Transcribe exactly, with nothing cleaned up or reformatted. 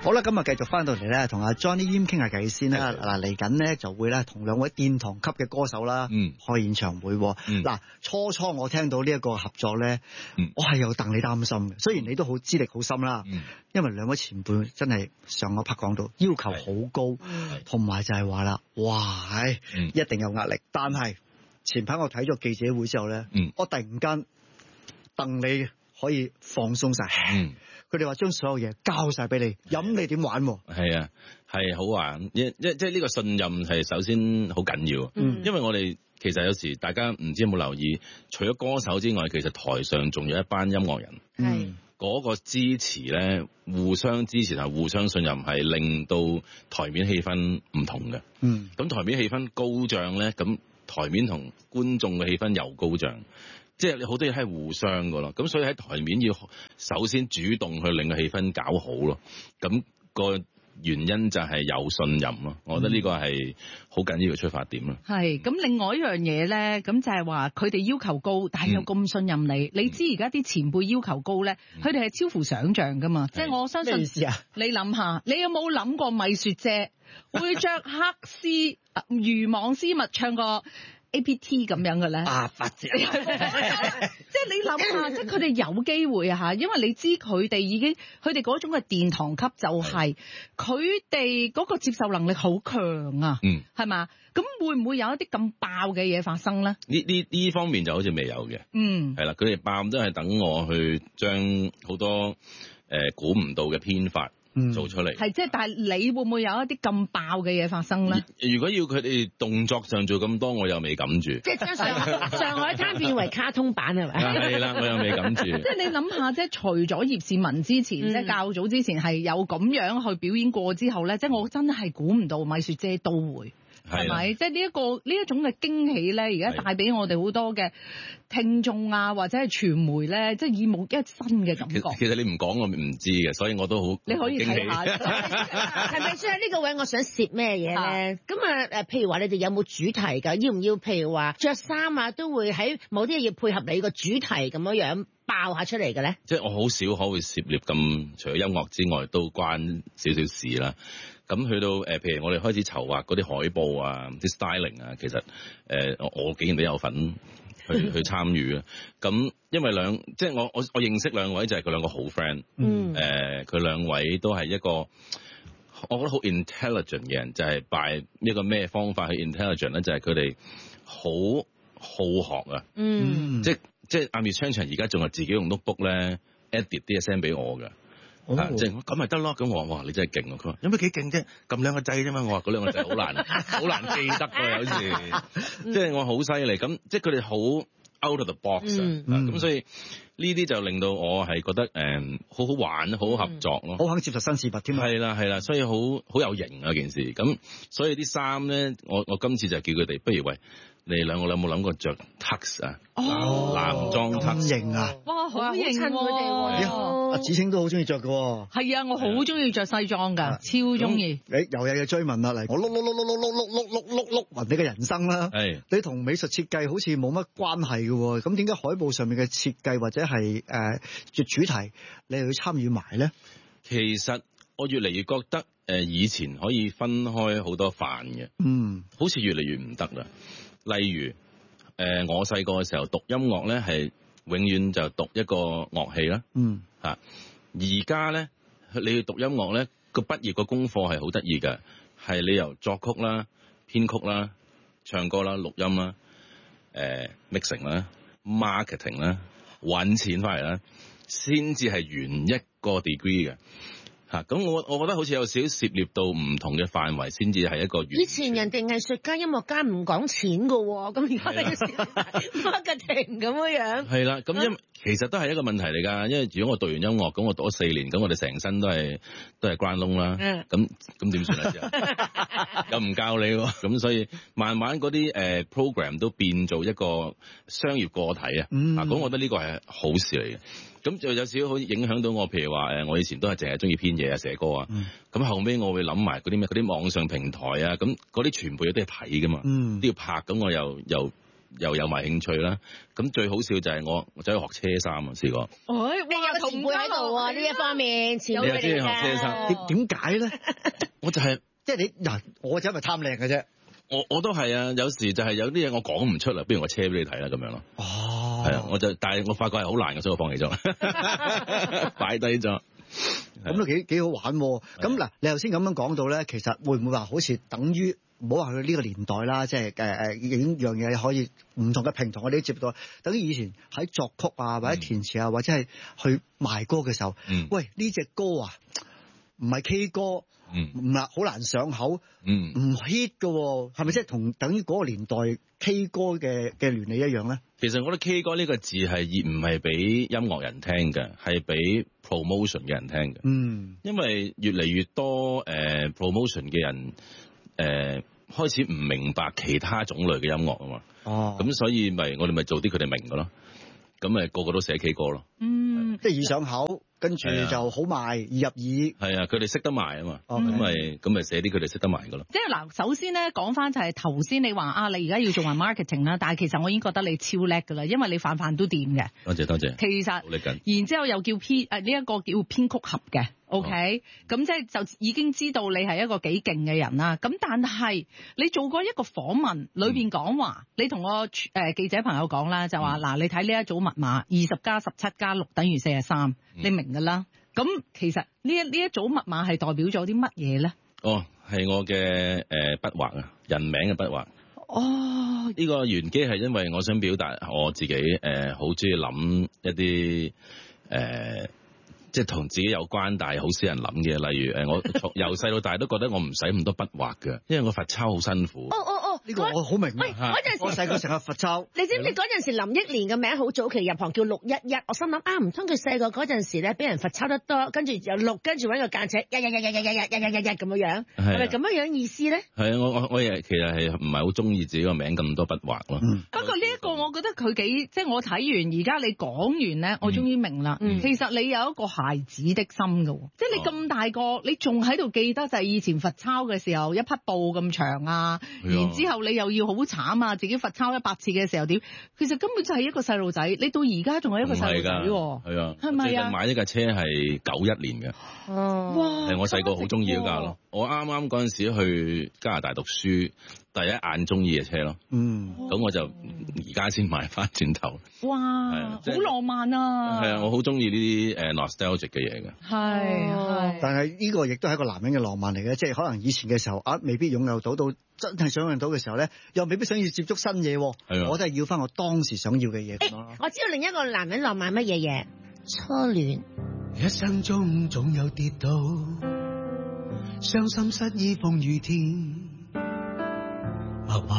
好啦，今日繼續翻到嚟咧，同阿 Johnny Yim 傾下偈先啦。嗱，嚟緊咧就會咧同兩位殿堂級嘅歌手啦，嗯，開演唱會。嗱、嗯，初初我聽到呢一個合作咧，嗯、我係有戥你擔心嘅。雖然你都好資歷好深啦，嗯、因為兩位前輩真係上一 part 講到要求好高，同埋就係話啦，哇，嗯、一定有壓力。但係前排我睇咗記者會之後咧，嗯、我突然間戥你可以放鬆晒。嗯佢哋話將所有嘢交晒俾你，飲你點玩？ 係啊，係好玩，一即係呢個信任係首先好緊要。嗯，因為我哋其實有時大家唔知有冇留意，除咗歌手之外，其實台上仲有一班音樂人。係嗰、嗯、個支持咧，互相支持同互相信任，係令到台面氣氛唔同嘅。嗯，咁台面氣氛高漲咧，咁台面同觀眾嘅氣氛又高漲。即係你好多嘢係互相噶咯，咁所以喺台面要首先主動去令個氣氛搞好咯。咁個原因就係有信任咯，我覺得呢個係好緊要嘅出發點咯。 係咁，另外一樣嘢咧，咁就係話佢哋要求高，但係又咁信任你。嗯、你知而家啲前輩要求高咧，佢哋係超乎想象噶嘛。即係我相信。咩意思啊？你諗下，你有冇諗過米雪姐會着黑絲漁網絲襪唱個A P T 咁樣嘅咧？啊，八折！即係你諗下，即係佢哋有機會啊嚇，因為你知佢哋已經佢哋嗰種嘅殿堂級就係佢哋嗰個接受能力好強啊，嗯，係嘛？咁會唔會有一啲咁爆嘅嘢發生咧？ 呢呢呢方面就好似未有嘅，嗯，係啦，佢哋爆都係等我去將好多誒估唔到嘅編法。做出嚟係即係，但係你會唔會有一啲咁爆嘅嘢發生咧？ 如果要佢哋動作上做咁多，我又未敢住。 即係將上上海灘變為卡通版係咪？ 係啦，我又未敢住。即係你諗下，即係除咗葉倩文之前，嗯、即係較早之前係有咁樣去表演過之後咧，即係我真係估唔到米雪姐都會。係咪？即係呢一個呢一種嘅驚喜咧，而家帶俾我哋好多嘅聽眾啊，或者係傳媒咧，即係耳目一新嘅感覺。 其實你唔講我唔知嘅，所以我都好。 你可以睇下， 係咪？所以喺呢個位，我想攝咩嘢咧？咁啊誒，譬如話你哋有冇主題㗎？要唔要譬如話着衫啊，都會喺某啲嘢要配合你個主題咁樣樣爆下出嚟嘅咧？ 即係我好少可會涉獵咁，除咗音樂之外，都關少少事啦。咁去到誒、呃，譬如我哋開始籌劃嗰啲海報啊、啲 styling 啊，其實誒、呃、我竟然都有份去去參與啊。咁因為兩即係我我我認識兩位就係佢兩個好 friend，嗯，誒佢、呃、兩位都係一個我覺得好 intelligent 嘅人，就係、是、拜一個咩方法去 intelligent 咧，就係佢哋好好學啊，嗯，即即係阿 Miss Chan Chan 而家仲係自己用 notebook 咧 edit 啲嘢 send 俾我㗎。Oh. 啊，即係咁咪得咯，咁我話哇，你真係勁啊！佢話有咩幾勁啫？撳兩個掣啫嘛，我話嗰兩個掣好難，好難記得㗎，有時即係我好犀利，咁即係佢哋好 out of the box 啊，咁、嗯啊、所以呢啲就令到我係覺得誒、嗯、好好玩，好好合作咯，好、 嗯、肯接受新事物添。 係啦係啦，所以好好有型啊件事。咁所以啲衫咧，我我今次就叫佢哋，不如喂。你哋兩個有冇諗過着 tux 啊？哦，男裝 tux 型啊！ 哇，好型喎！ 阿子清都好中意着㗎。 係啊，我好中意着西裝㗎，超中意。 誒，又有嘢追問啦，嚟我碌碌碌碌碌碌碌碌碌碌碌問你嘅人生啦。係，你同美術設計好似冇乜關係嘅喎，咁點解海報上面嘅設計或者係誒主題，你又要參與埋咧？ 其實我越嚟越覺得誒以前可以分開好多範嘅，嗯，好似越嚟越唔得啦。例如，誒、呃、我細個嘅時候讀音樂咧，係永遠就讀一個樂器啦。嗯，嚇。而家咧，你要讀音樂咧，個畢業個功課係好得意嘅，係你由作曲啦、編曲啦、唱歌啦、錄音啦、誒、呃、mixing 啦、marketing 啦、揾錢翻嚟啦，先至係完一個 degree 嘅。嚇，咁我我覺得好似有少少涉獵到唔同嘅範圍，先至係一個。 以前人哋藝術家、音樂家唔講錢㗎喎，咁而家你嘅 marketing 咁樣樣。係啦， 咁因其實都係一個問題嚟㗎，因為如果我讀完音樂，咁我讀咗四年，咁我哋成身都係都係關窿啦。嗯。咁咁點算啊？之後又唔教你喎，咁所以慢慢嗰啲誒 program 都變做一個商業個體啊。嗯。嗱，咁我覺得呢個係好事嚟嘅。咁就有少少好影響到我，譬如話誒，我以前都係淨係中意編嘢啊、寫歌啊。咁、嗯、後尾我會諗埋嗰啲咩，嗰啲網上平台啊，咁嗰啲全部嘢都係睇噶嘛，嗯、都要拍。咁我又又又有埋興趣啦。咁最好笑就係我我走去學車衫啊，試過。 哎，哇，有前輩喺度喎，呢一方面前輩嚟㗎。 你又中意學車衫？ 點點解咧？ 我就係、是、 即係你嗱，我就係咪貪靚嘅啫。 我我都係啊，有時就係有啲嘢我講唔出啦，不如我車俾你睇啦咁樣咯。 哦， 係啊，我就但係我發覺係好難嘅，所以我放棄咗，擺低咗。 咁都幾幾好玩喎。咁嗱，你頭先咁樣講到咧，其實會唔會話好似等於唔好話佢呢個年代啦，即係誒誒已經樣嘢可以唔同嘅平台我哋都接到，等於以前喺作曲啊或者填詞啊、嗯、或者係去賣歌嘅時候，嗯、喂呢隻歌啊唔係 K 歌。嗯，唔係好難上口，嗯，唔 hit 嘅，係咪即係同等於嗰個年代 K 歌嘅嘅原理一樣咧？ 其實我覺得 K 歌呢個字係而唔係俾音樂人聽嘅，係俾 promotion 嘅人聽嘅。嗯，因為越嚟越多誒、呃、promotion 嘅人誒、呃、開始唔明白其他種類嘅音樂啊嘛。哦，咁所以咪我哋咪做啲佢哋明嘅咯。咁咪個個都寫 K 歌咯。嗯， 即係易上口。跟住就好賣，易入耳。 係啊，佢哋識得賣啊嘛，咁咪咁咪寫啲佢哋識得賣噶咯。 即係嗱，首先咧講翻就係頭先你話啊，你而家要做埋 marketing 啦，但係其實我已經覺得你超叻噶啦，因為你飯飯都掂嘅。 多謝多謝。 其實努力緊。然之後又叫編誒呢一個叫編曲合嘅 ，OK，咁、哦、即係就已經知道你係一個幾勁嘅人啦。咁但係你做過一個訪問，裏邊講話，嗯、你同我誒、呃、記者朋友講啦，就話嗱、嗯，你睇呢一組密碼，二十加十七加六等於四十三，你明㗎啦。咁其實呢一呢一組密碼係代表咗啲乜嘢咧？ 哦，係我嘅誒筆畫啊，人名嘅筆畫。哦，呢個玄機係因為我想表達我自己誒好中意諗一啲誒、呃，即係同自己有關但係好少人諗嘅，例如誒我從由細到大都覺得我唔使咁多筆畫嘅，因為我罰抄好辛苦。 哦哦哦。 呢、這個我好明白。喂， 嗰陣時我細個成日罰抄。 你知唔知嗰陣時林憶蓮嘅名好早期入行叫六一一？我心諗啊，唔通佢細個嗰陣時咧，俾人罰抄得多，跟住又六，跟住揾個間尺，一、一、一、一、一、一、一、一、一、一咁樣樣，係咪咁樣樣意思咧？係啊， 我我我其實係唔係好中意自己個名咁多筆畫咯。 嗯、不過呢一個我覺得佢幾，即係我睇完而家你講完咧，我終於明啦、嗯。其實你有一個孩子的心㗎喎、嗯，即係你咁大個，你仲喺度記得就係以前罰抄嘅時候一匹布咁長啊，然之後你又要好慘啊！自己罰抄一百次嘅時候點？其實根本就係一個細路仔，你到而家仲係一個細路仔喎。係啊，係咪啊？ 買呢架車係九一年嘅。哦，哇！係我細個好中意嗰架咯。我啱啱嗰陣時去加拿大讀書，第一眼中意嘅車咯。嗯。咁我就而家先買翻轉頭。哇！ 好浪漫啊！ 係啊，我好中意呢啲誒 nostalgic 嘅嘢嘅。 係係。 但係呢個亦都係一個男人嘅浪漫嚟嘅，即係可能以前嘅時候啊，未必擁有到到。真係想象到嘅時候咧，又未必想要接觸新嘢，我都係要翻我當時想要嘅嘢。 誒，我知道另一個男人浪漫乜嘢嘢？初戀。 一生中總有跌倒，傷心失意風雨天。